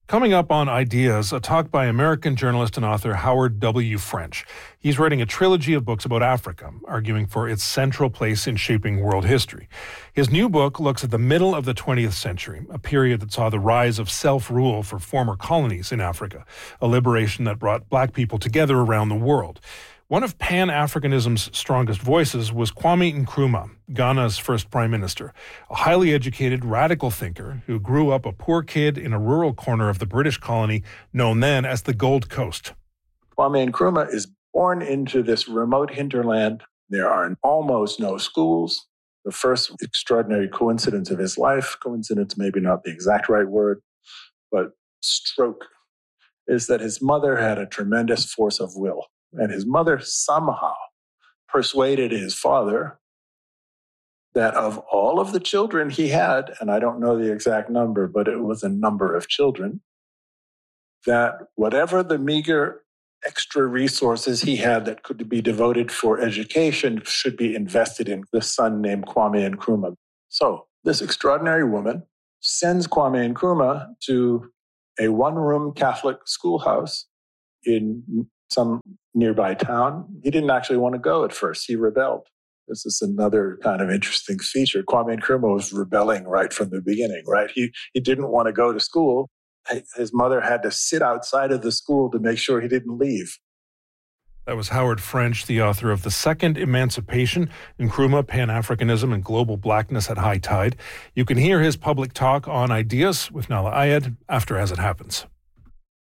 Coming up on Ideas, a talk by American journalist and author Howard W. French. He's writing a trilogy of books about Africa, arguing for its central place in shaping world history. His new book looks at the middle of the 20th century, a period that saw the rise of self-rule for former colonies in Africa, a liberation that brought black people together around the world. One of Pan-Africanism's strongest voices was Kwame Nkrumah, Ghana's first prime minister, a highly educated radical thinker who grew up a poor kid in a rural corner of the British colony known then as the Gold Coast. Kwame Nkrumah is born into this remote hinterland. There are almost no schools. The first extraordinary coincidence of his life, coincidence maybe not the exact right word, but stroke, is that his mother had a tremendous force of will. And his mother somehow persuaded his father that of all of the children he had, and I don't know the exact number, but it was a number of children, that whatever the meager extra resources he had that could be devoted for education should be invested in this son named Kwame Nkrumah. So this extraordinary woman sends Kwame Nkrumah to a one-room Catholic schoolhouse in some nearby town. He didn't actually want to go at first. He rebelled. This is another kind of interesting feature. Kwame Nkrumah was rebelling right from the beginning, right? He didn't want to go to school. His mother had to sit outside of the school to make sure he didn't leave. That was Howard French, the author of The Second Emancipation, Nkrumah, Pan-Africanism, and Global Blackness at High Tide. You can hear his public talk on Ideas with Nahlah Ayed after As It Happens.